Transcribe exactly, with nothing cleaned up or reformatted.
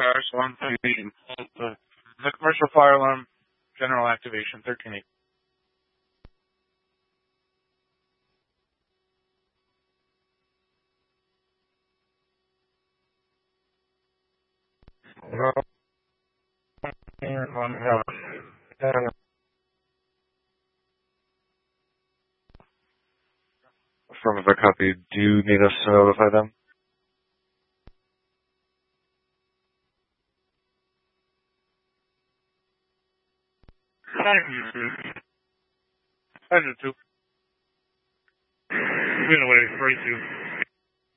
cars, alarm activation. The, the commercial fire alarm, general activation, thirteen eight. Affirmative, copy. Do you need us to notify them? Thank you, Steve. Pleasure to. We're going to wait for you.